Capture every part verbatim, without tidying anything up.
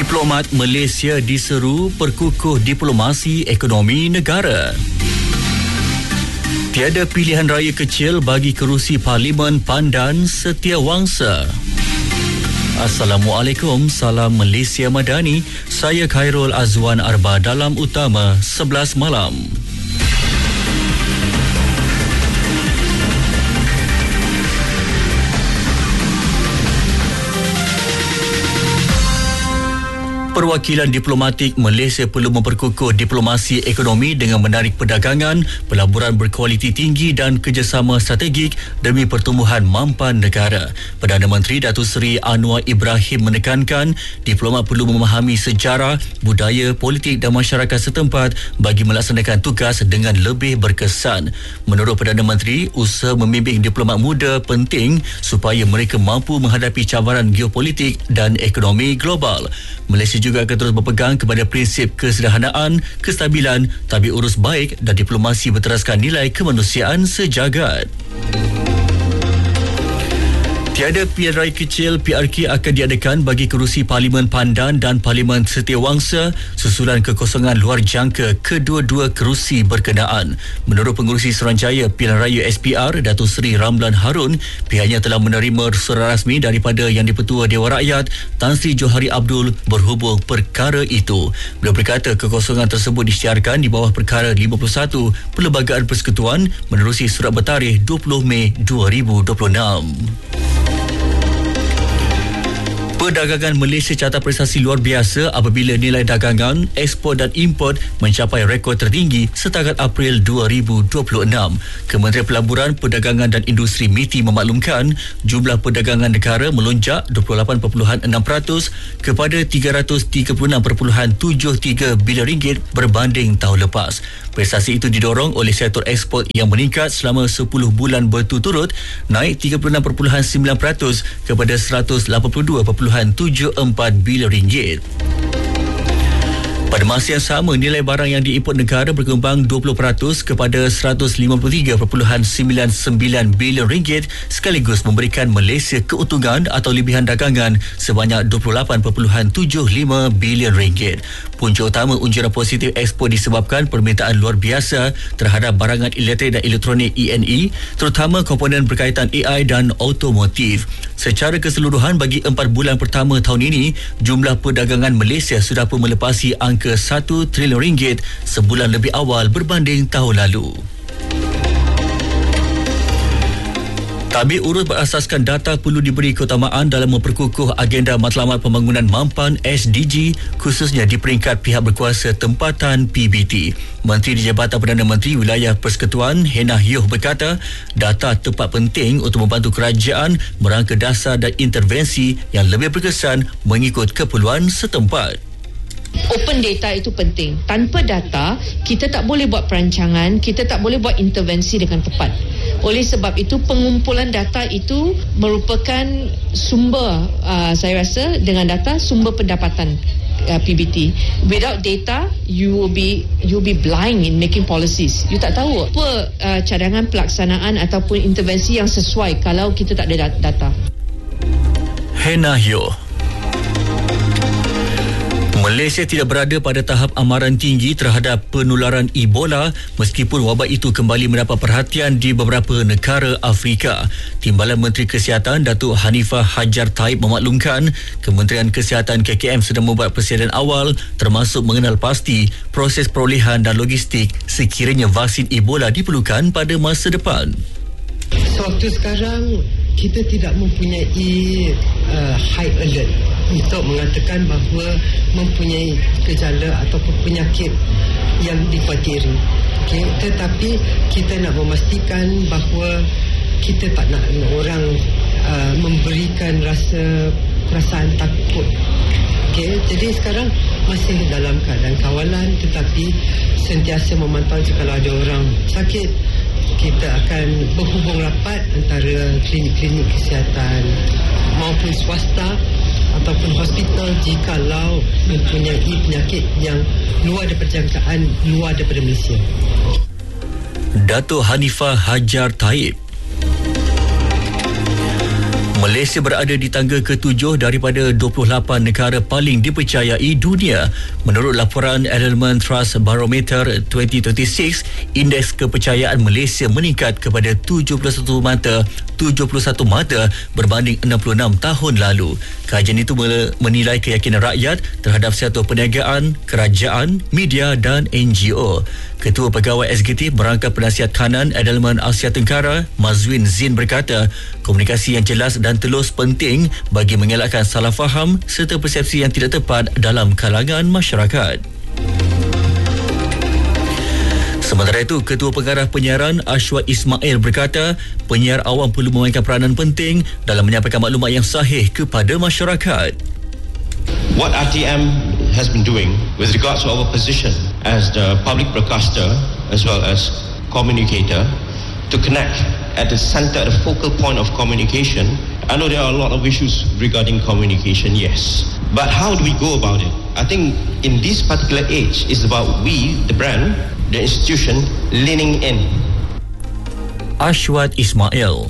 Diplomat Malaysia diseru perkukuh diplomasi ekonomi negara. Tiada pilihan raya kecil bagi kerusi Parlimen Pandan Setiawangsa. Assalamualaikum, salam Malaysia Madani. Saya Khairul Azwan Arba dalam Utama sebelas malam. Perwakilan diplomatik Malaysia perlu memperkukuh diplomasi ekonomi dengan menarik perdagangan, pelaburan berkualiti tinggi dan kerjasama strategik demi pertumbuhan mampan negara. Perdana Menteri Datuk Seri Anwar Ibrahim menekankan diplomat perlu memahami sejarah, budaya, politik dan masyarakat setempat bagi melaksanakan tugas dengan lebih berkesan. Menurut Perdana Menteri, usaha membimbing diplomat muda penting supaya mereka mampu menghadapi cabaran geopolitik dan ekonomi global. Malaysia juga akan terus berpegang kepada prinsip kesederhanaan, kestabilan, tabik urus baik dan diplomasi berteraskan nilai kemanusiaan sejagat. Tiada pilihan raya kecil P R K akan diadakan bagi kerusi Parlimen Pandan dan Parlimen Setiawangsa susulan kekosongan luar jangka kedua-dua kerusi berkenaan. Menurut Pengurusi Suruhanjaya Pilihan Raya S P R, Datuk Seri Ramlan Harun, pihaknya telah menerima surat rasmi daripada Yang di-Pertua Dewan Rakyat Tan Sri Johari Abdul berhubung perkara itu. Beliau berkata kekosongan tersebut disiarkan di bawah perkara lima puluh satu Perlembagaan Persekutuan menerusi surat bertarikh dua puluh Mei dua ribu dua puluh enam. Perdagangan Malaysia catat prestasi luar biasa apabila nilai dagangan, ekspor dan import mencapai rekod tertinggi setakat April dua ribu dua puluh enam. Kementerian Pelaburan, Perdagangan dan Industri M I T I memaklumkan jumlah perdagangan negara melonjak dua puluh lapan perpuluhan enam peratus kepada tiga ratus tiga puluh enam perpuluhan tujuh tiga bilion ringgit berbanding tahun lepas. Prestasi itu didorong oleh sektor ekspor yang meningkat selama sepuluh bulan berturut-turut, naik tiga puluh enam perpuluhan sembilan peratus kepada seratus lapan puluh dua perpuluhan tujuh empat bilion ringgit. Pada masa yang sama, nilai barang yang diimport negara berkembang dua puluh peratus kepada seratus lima puluh tiga perpuluhan sembilan sembilan bilion ringgit sekaligus memberikan Malaysia keuntungan atau lebihan dagangan sebanyak dua puluh lapan perpuluhan tujuh lima bilion ringgit. Punca utama unjuran positif ekspor disebabkan permintaan luar biasa terhadap barangan elektrik dan elektronik E N E, terutama komponen berkaitan A I dan automotif. Secara keseluruhan bagi empat bulan pertama tahun ini, jumlah perdagangan Malaysia sudah pun melepasi angka ke satu trilion ringgit sebulan lebih awal berbanding tahun lalu. Tabik urus berasaskan data perlu diberi keutamaan dalam memperkukuh agenda Matlamat Pembangunan Mampan S D G khususnya di peringkat pihak berkuasa tempatan P B T. Menteri di Jabatan Perdana Menteri Wilayah Persekutuan Hena Hioh berkata data tepat penting untuk membantu kerajaan merangka dasar dan intervensi yang lebih berkesan mengikut keperluan setempat. Open data itu penting. Tanpa data, kita tak boleh buat perancangan, kita tak boleh buat intervensi dengan tepat. Oleh sebab itu, pengumpulan data itu merupakan sumber, uh, saya rasa, dengan data, sumber pendapatan uh, P B T. Without data, you will be you will be blind in making policies. You tak tahu apa uh, cadangan pelaksanaan ataupun intervensi yang sesuai kalau kita tak ada data. Hena Hioh. Malaysia tidak berada pada tahap amaran tinggi terhadap penularan Ebola meskipun wabak itu kembali mendapat perhatian di beberapa negara Afrika. Timbalan Menteri Kesihatan Datuk Hanifah Hajar Taib memaklumkan Kementerian Kesihatan K K M sedang membuat persediaan awal termasuk mengenal pasti proses perolehan dan logistik sekiranya vaksin Ebola diperlukan pada masa depan. Sewaktu sekarang kita tidak mempunyai uh, high alert untuk mengatakan bahawa mempunyai gejala ataupun penyakit yang dikhawatiri. Okay? Tetapi kita nak memastikan bahawa kita tak nak orang uh, memberikan rasa perasaan takut. Okay? Jadi sekarang masih dalam keadaan kawalan tetapi sentiasa memantau kalau ada orang sakit. Kita akan berhubung rapat antara klinik-klinik kesihatan maupun swasta ataupun hospital jikalau mempunyai penyakit yang luar daripada jangkaan luar daripada Malaysia. Datuk Hanifah Hajar Taib. Malaysia berada di tangga ketujuh daripada dua puluh lapan negara paling dipercayai dunia. Menurut laporan Edelman Trust Barometer dua ribu dua puluh enam, indeks kepercayaan Malaysia meningkat kepada tujuh puluh satu mata tujuh puluh satu mata berbanding enam puluh enam tahun lalu. Kajian itu menilai keyakinan rakyat terhadap sektor perniagaan, kerajaan, media dan N G O. Ketua Pegawai Eksekutif Merangkap Penasihat Kanan Edelman Asia Tenggara, Mazwin Zin berkata, komunikasi yang jelas dan telus penting bagi mengelakkan salah faham serta persepsi yang tidak tepat dalam kalangan masyarakat. Sementara itu, Ketua Pengarah Penyiaran Ashwat Ismail berkata, penyiar awam perlu memainkan peranan penting dalam menyampaikan maklumat yang sahih kepada masyarakat. What R T M has been doing with regards to our position as the public broadcaster as well as communicator to connect at the center, the focal point of communication. I know there are a lot of issues regarding communication, yes. But how do we go about it? I think in this particular age, it's about we, the brand, the institution, leaning in. Ashwat Ismail.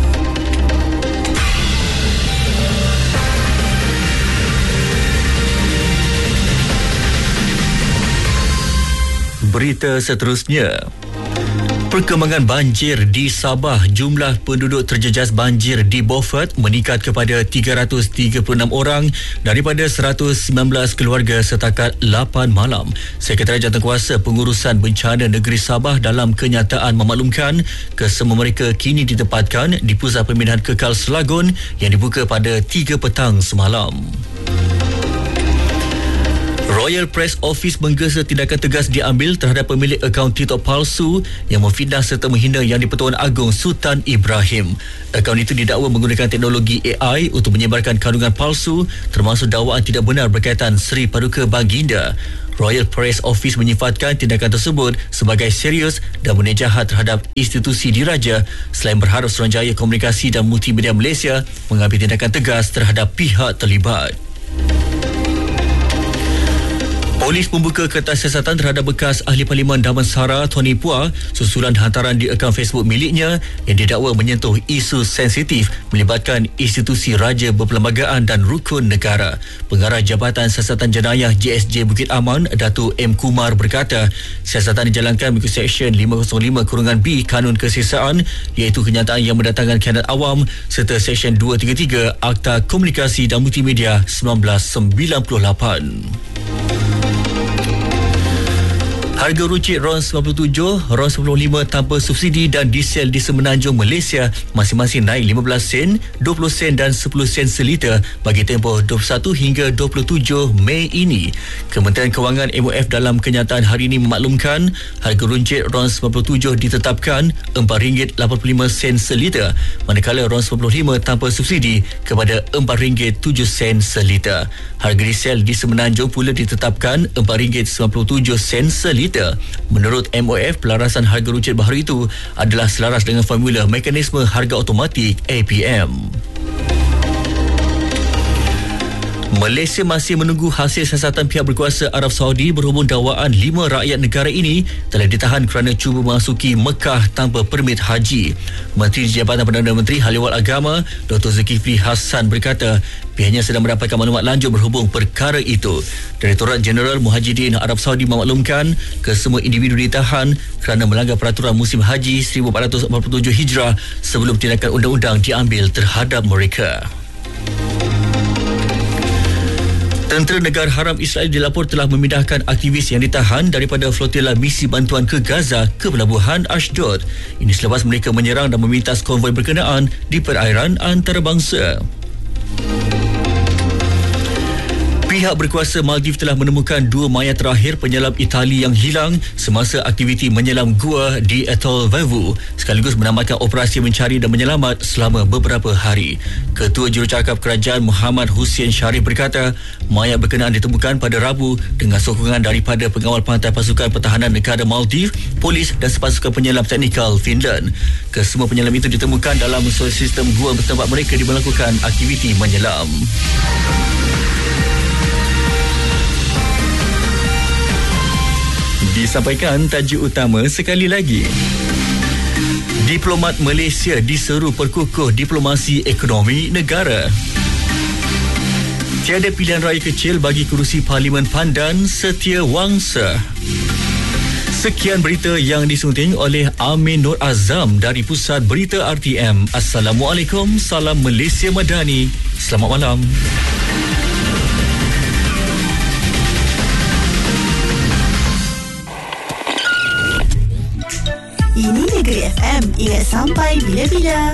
Berita seterusnya. Perkembangan banjir di Sabah, jumlah penduduk terjejas banjir di Beaufort meningkat kepada tiga ratus tiga puluh enam orang daripada seratus sembilan belas keluarga setakat lapan malam. Sekretariat Jawatankuasa Pengurusan Bencana Negeri Sabah dalam kenyataan memaklumkan kesemua mereka kini ditempatkan di Pusat Pemindahan Kekal Selagon yang dibuka pada tiga petang semalam. Royal Press Office menggesa tindakan tegas diambil terhadap pemilik akaun TikTok palsu yang memfitnah serta menghina Yang di-Pertuan Agong Sultan Ibrahim. Akaun itu didakwa menggunakan teknologi A I untuk menyebarkan kandungan palsu termasuk dakwaan tidak benar berkaitan Seri Paduka Baginda. Royal Press Office menyifatkan tindakan tersebut sebagai serius dan berniat jahat terhadap institusi diraja selain berharap Suruhanjaya Komunikasi dan Multimedia Malaysia mengambil tindakan tegas terhadap pihak terlibat. Polis membuka kertas siasatan terhadap bekas Ahli Parlimen Damansara Tony Pua susulan hantaran di akaun Facebook miliknya yang didakwa menyentuh isu sensitif melibatkan institusi raja berperlembagaan dan rukun negara. Pengarah Jabatan Siasatan Jenayah J S J Bukit Aman, Datuk M. Kumar berkata, siasatan dijalankan mengikut Seksyen lima kosong lima B Kanun Kesihatan iaitu kenyataan yang mendatangkan khianat awam serta Seksyen dua tiga tiga Akta Komunikasi dan Multimedia seribu sembilan ratus sembilan puluh lapan. Harga runcit RON sembilan puluh tujuh, RON sembilan puluh lima tanpa subsidi dan diesel di Semenanjung Malaysia masing-masing naik lima belas sen, dua puluh sen dan sepuluh sen seliter bagi tempoh dua puluh satu hingga dua puluh tujuh Mei ini. Kementerian Kewangan M O F dalam kenyataan hari ini memaklumkan harga runcit RON sembilan puluh tujuh ditetapkan empat ringgit lapan puluh lima sen seliter, manakala RON sembilan puluh lima tanpa subsidi kepada empat ringgit tujuh sen seliter. Harga diesel di Semenanjung pula ditetapkan empat ringgit sembilan puluh tujuh sen seliter. Menurut M O F, pelarasan harga runcit baharu itu adalah selaras dengan formula mekanisme harga automatik A P M. Malaysia masih menunggu hasil siasatan pihak berkuasa Arab Saudi berhubung dakwaan lima rakyat negara ini telah ditahan kerana cuba memasuki Mekah tanpa permit haji. Menteri Jabatan Perdana Menteri Haliwal Agama Doktor Zulkifli Hassan berkata pihaknya sedang mendapatkan maklumat lanjut berhubung perkara itu. Direktorat Jeneral Muhajirin Arab Saudi memaklumkan kesemua individu ditahan kerana melanggar peraturan musim haji seribu empat ratus empat puluh tujuh Hijrah sebelum tindakan undang-undang diambil terhadap mereka. Tentera Negara Haram Israel dilapor telah memindahkan aktivis yang ditahan daripada flotila misi bantuan ke Gaza ke pelabuhan Ashdod. Ini selepas mereka menyerang dan memintas konvoi berkenaan di perairan antarabangsa. Pihak berkuasa Maldives telah menemukan dua mayat terakhir penyelam Itali yang hilang semasa aktiviti menyelam gua di Atoll Vavu sekaligus menamatkan operasi mencari dan menyelamat selama beberapa hari. Ketua Jurucakap Kerajaan Muhammad Hussein Sharif berkata mayat berkenaan ditemukan pada Rabu dengan sokongan daripada pengawal pantai pasukan pertahanan negara Maldives, polis dan sepasukan penyelam teknikal Finland. Kesemua penyelam itu ditemukan dalam sistem gua bertempat mereka melakukan aktiviti menyelam. Disampaikan tajuk utama sekali lagi. Diplomat Malaysia diseru perkukuh diplomasi ekonomi negara. Tiada pilihan raya kecil bagi kerusi Parlimen Pandan Setia Wangsa. Sekian berita yang disunting oleh Amin Nur Azam dari Pusat Berita R T M. Assalamualaikum, salam Malaysia Madani. Selamat malam. Ini Negeri F M. Ingat sampai bila-bila.